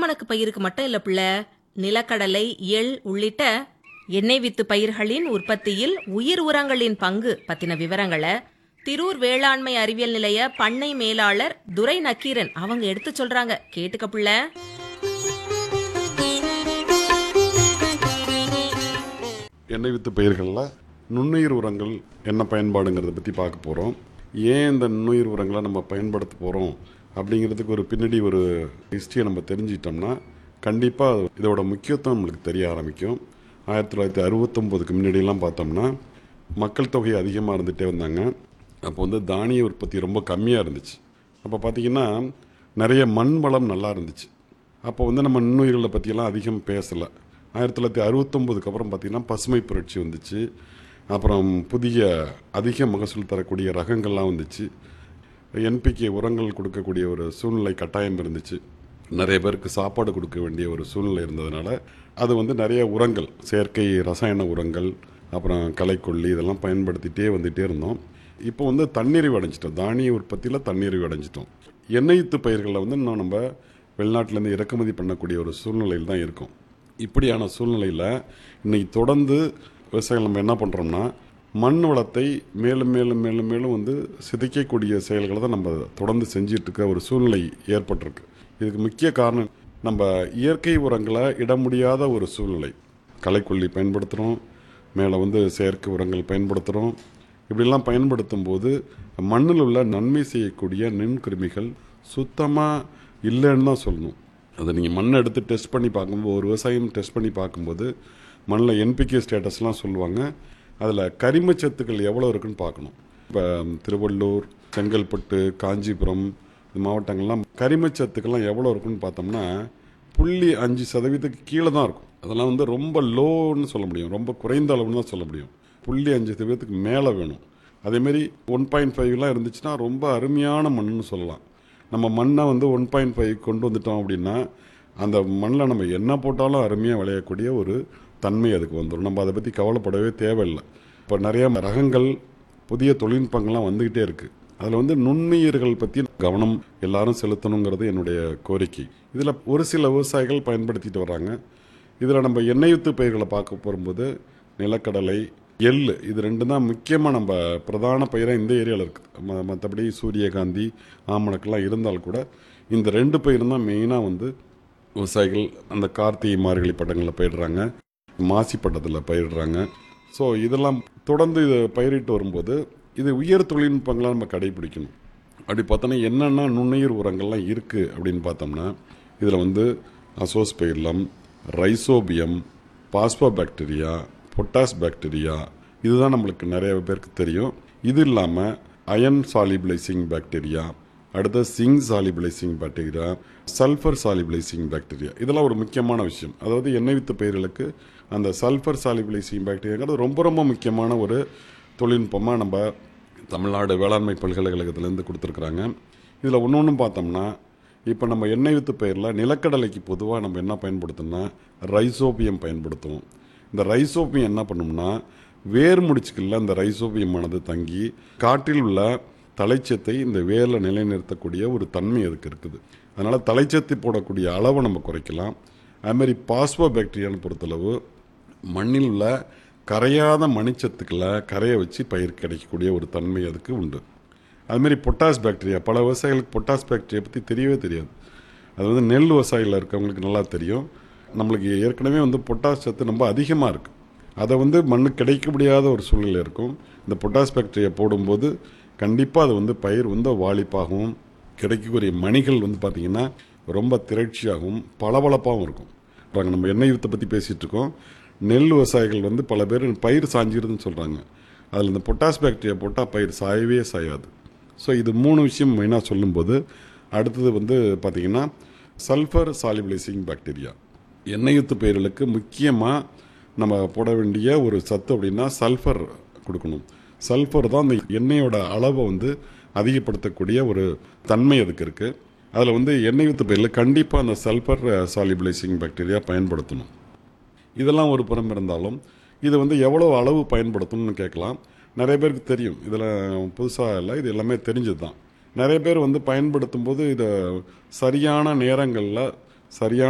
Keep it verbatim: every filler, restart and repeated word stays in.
ஆமணக்கு பயிருக்கு மட்டும் இல்ல பிள்ளை, நிலக்கடலை, எள் உள்ளிட்ட எண்ணெய் வித்து பயிர்களின் உற்பத்தியில் உயிர் உரங்களின் பங்கு பத்தின விவரங்களை திரூர் வேளாண்மை அறிவியல் நிலைய பண்ணை மேலாளர் துரை நக்கீரன் அவங்க எடுத்து சொல்றாங்க. கேட்டுக்க பிள்ளை. எண்ணெய் வித்து பயிர்களில் நுண்ணுயிர் உரங்கள் என்ன பயன்பாடுங்கிறத பற்றி பார்க்க போகிறோம். ஏன் இந்த நுண்ணுயிர் உரங்களை நம்ம பயன்படுத்த போகிறோம் அப்படிங்கிறதுக்கு ஒரு பின்னாடி ஒரு ஹிஸ்ட்ரியை நம்ம தெரிஞ்சிட்டோம்னா கண்டிப்பாக இதோட முக்கியத்துவம் நம்மளுக்கு தெரிய ஆரம்பிக்கும். ஆயிரத்தி தொள்ளாயிரத்தி அறுபத்தொம்போதுக்கு முன்னாடியெல்லாம் பார்த்தோம்னா மக்கள் தொகை அதிகமாக இருந்துகிட்டே வந்தாங்க. அப்போ வந்து தானிய உற்பத்தி ரொம்ப கம்மியாக இருந்துச்சு. அப்போ பார்த்திங்கன்னா நிறைய மண் வளம் நல்லா இருந்துச்சு. அப்போ வந்து நம்ம நுண்ணுயிர்களை பற்றியெல்லாம் அதிகம் பேசலை. ஆயிரத்தி தொள்ளாயிரத்தி அறுபத்தொம்போதுக்கு அப்புறம் பார்த்திங்கன்னா பசுமை புரட்சி வந்துச்சு. அப்புறம் புதிய அதிக மகசூல் தரக்கூடிய ரகங்கள்லாம் வந்துச்சு. என்பிகே உரங்கள் கொடுக்கக்கூடிய ஒரு சூழ்நிலை கட்டாயம் இருந்துச்சு. நிறைய பேருக்கு சாப்பாடு கொடுக்க வேண்டிய ஒரு சூழ்நிலை இருந்ததுனால அது வந்து நிறைய உரங்கள், செயற்கை ரசாயன உரங்கள், அப்புறம் களைக்கொல்லி இதெல்லாம் பயன்படுத்திகிட்டே வந்துகிட்டே இருந்தோம். இப்போ வந்து தன்னிறைவு அடைஞ்சிட்டோம். தானிய உற்பத்தியில் தன்னிறைவு அடைஞ்சிட்டோம். எண்ணெய் வித்து பயிர்களில் வந்து இன்னும் நம்ம வெளிநாட்டிலேருந்து இறக்குமதி பண்ணக்கூடிய ஒரு சூழ்நிலையில் தான் இருக்கும். இப்படியான சூழ்நிலையில் இன்றைக்கி தொடர்ந்து விவசாயிகள் நம்ம என்ன பண்ணுறோம்னா மண் வளத்தை மேலும் மேலும் மேலும் மேலும் வந்து சிதைக்கக்கூடிய செயல்களை தான் நம்ம தொடர்ந்து செஞ்சிட்டு இருக்க ஒரு சூழ்நிலை ஏற்பட்டிருக்கு. இதுக்கு முக்கிய காரணம் நம்ம இயற்கை உரங்களை இட முடியாத ஒரு சூழ்நிலை. களைக்கொல்லி பயன்படுத்துகிறோம், மேலே வந்து செயற்கை உரங்கள் பயன்படுத்துகிறோம். இப்படிலாம் பயன்படுத்தும் போது மண்ணில் உள்ள நன்மை செய்யக்கூடிய நுண்கிருமிகள் சுத்தமாக இல்லைன்னு தான் சொல்லணும். அதை நீங்கள் மண்ணை எடுத்து டெஸ்ட் பண்ணி பார்க்கும்போது, ஒரு விவசாயம் டெஸ்ட் பண்ணி பார்க்கும்போது மண்ணில் என்பிகே ஸ்டேட்டஸ்லாம் சொல்லுவாங்க. அதில் கரிமச்சத்துக்கள் எவ்வளோ இருக்குன்னு பார்க்கணும். இப்போ திருவள்ளூர், செங்கல்பட்டு, காஞ்சிபுரம் இந்த மாவட்டங்கள்லாம் கரிமச்சத்துக்கள்லாம் எவ்வளோ இருக்குன்னு பார்த்தோம்னா புள்ளி அஞ்சு சதவீதத்துக்கு கீழே தான் இருக்கும். அதெல்லாம் வந்து ரொம்ப லோன்னு சொல்ல முடியும், ரொம்ப குறைந்த அளவுன்னு தான் சொல்ல முடியும். புள்ளி அஞ்சு சதவீதத்துக்கு மேலே வேணும். அதேமாரி ஒன் பாயிண்ட் ஃபைவ்லாம் இருந்துச்சுன்னா ரொம்ப அருமையான மண்ணுன்னு சொல்லலாம். நம்ம மண்ணை வந்து ஒன் பாயிண்ட் ஃபைவ் கொண்டு வந்துட்டோம் அப்படின்னா அந்த மண்ணில் நம்ம என்ன போட்டாலும் அருமையாக விளையக்கூடிய ஒரு தன்மை அதுக்கு வந்துடும். நம்ம அதை பற்றி கவலைப்படவே தேவையில்லை. இப்போ நிறைய ரகங்கள், புதிய தொழில்நுட்பங்கள்லாம் வந்துக்கிட்டே இருக்குது. அதில் வந்து நுண்ணுயிர்கள் பற்றி கவனம் எல்லாரும் செலுத்தணுங்கிறது என்னுடைய கோரிக்கை. இதில் ஒரு சில விவசாயிகள் பயன்படுத்திட்டு வர்றாங்க. இதில் நம்ம எண்ணெய் வித்து பயிர்களை பார்க்க போகும்போது நிலக்கடலை, எள் இது ரெண்டு தான் முக்கியமாக நம்ம பிரதான பயிராக இந்த ஏரியாவில் இருக்குது. ம மற்றபடி சூரியகாந்தி, ஆமணக்கெல்லாம் இருந்தால் கூட இந்த ரெண்டு பயிர் தான் மெயினாக வந்து விவசாயிகள் அந்த கார்த்திகை மார்கழி பட்டங்களில் பயிடுறாங்க, மாசி பட்டத்தில் பயிடுறாங்க. ஸோ இதெல்லாம் தொடர்ந்து இது பயிரிட்டு வரும்போது இது உயர் தொழில்நுட்பங்களாக நம்ம கடைபிடிக்கணும். அப்படி பார்த்தோன்னா என்னென்ன நுண்ணுயிர் உரங்கள்லாம் இருக்குது அப்படின்னு பார்த்தோம்னா இதில் வந்து அசோஸ்பைர்லம், ரைசோபியம், பாஸ்போபாக்டீரியா, பொட்டாஸ் பாக்டீரியா இதுதான் நம்மளுக்கு நிறைய பேருக்கு தெரியும். இது இல்லாமல் அயன் சாலிபிளைசிங் பாக்டீரியா, அடுத்த சிங் சாலிபிளைசிங் பாக்டீரியா, சல்ஃபர் சாலிபிளைசிங் பாக்டீரியா இதெல்லாம் ஒரு முக்கியமான விஷயம். அதாவது எண்ணெய் வித்து பயிர்களுக்கு அந்த சல்ஃபர் சாலிபிளைசிங் பாக்டீரியாங்கிறது ரொம்ப ரொம்ப முக்கியமான ஒரு தொழில்நுட்பமாக நம்ம தமிழ்நாடு வேளாண்மை பல்கலைக்கழகத்திலேருந்து கொடுத்துருக்குறாங்க. இதில் ஒன்று ஒன்றும் பார்த்தோம்னா இப்போ நம்ம எண்ணெய் வித்து பயிரில் நிலக்கடலைக்கு பொதுவாக நம்ம என்ன பயன்படுத்தணும்னா ரைசோபியம் பயன்படுத்துவோம். இந்த ரைசோபியம் என்ன பண்ணோம்னா வேர் முடிச்சுக்கல அந்த ரைசோபியமானது தங்கி காற்றில் உள்ள தலைச்சத்தை இந்த வேரில் நிலைநிறுத்தக்கூடிய ஒரு தன்மை அதுக்கு இருக்குது. அதனால் தலைச்சத்து போடக்கூடிய அளவை நம்ம குறைக்கலாம். அதுமாதிரி பாஸ்போ பாக்டீரியான்னு பொறுத்தளவு மண்ணில் உள்ள கரையாத மணிச்சத்துக்களை கரைய வச்சு பயிர் கிடைக்கக்கூடிய ஒரு தன்மை அதுக்கு உண்டு. அதுமாரி பொட்டாஸ் பாக்டீரியா, பல விவசாயிகளுக்கு பொட்டாஸ் பாக்டீரியா பற்றி தெரியவே தெரியாது. அது வந்து நெல் விவசாயிகள் இருக்கவங்களுக்கு நல்லா தெரியும். நம்மளுக்கு ஏற்கனவே வந்து பொட்டாஸ் சத்து ரொம்ப அதிகமாக இருக்குது. அதை வந்து மண்ணுக்கு கிடைக்க முடியாத ஒரு சூழ்நிலை இருக்கும். இந்த பொட்டாஸ் பாக்டீரியா போடும்போது கண்டிப்பாக அது வந்து பயிர் வந்து வாளிப்பாகவும் கிடைக்கக்கூடிய மணிகள் வந்து பார்த்திங்கன்னா ரொம்ப திரட்சியாகவும் பளபளப்பாகவும் இருக்கும். நம்ம எண்ணெய் வித்தை பற்றி பேசிகிட்டு இருக்கோம். நெல் விவசாயிகள் வந்து பல பேர் பயிர் சாஞ்சிருதுன்னு சொல்கிறாங்க. அதில் இந்த பொட்டாஸ் பாக்டீரியா போட்டால் பயிர் சாயவே சாயாது. ஸோ இது மூணு விஷயம் மெயினாக சொல்லும்போது அடுத்தது வந்து பார்த்திங்கன்னா சல்ஃபர் சாலிபிளைசிங் பாக்டீரியா. எண்ணெய் வித்து பயிர்களுக்கு முக்கியமாக நம்ம போட வேண்டிய ஒரு சத்து அப்படின்னா சல்ஃபர் கொடுக்கணும். சல்ஃபர் தான் அந்த எண்ணெயோட அளவை வந்து அதிகப்படுத்தக்கூடிய ஒரு தன்மை அதுக்கு இருக்குது. அதில் வந்து எண்ணெய் வித்து பயிரில் கண்டிப்பாக அந்த சல்ஃபர் சாலிபிளைசிங் பாக்டீரியா பயன்படுத்தணும். இதெல்லாம் ஒரு புறம் இருந்தாலும் இது வந்து எவ்வளோ அளவு பயன்படுத்தணும்னு கேட்கலாம். நிறைய பேருக்கு தெரியும், இதில் புதுசாக இல்லை, இது எல்லாமே தெரிஞ்சது தான். நிறைய பேர் வந்து பயன்படுத்தும் போது இதை சரியான நேரங்களில் சரியான